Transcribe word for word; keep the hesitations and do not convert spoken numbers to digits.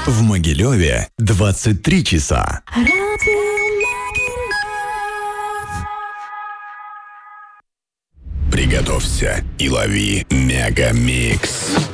В Могилеве двадцать три часа. Приготовься и лови Мегамикс.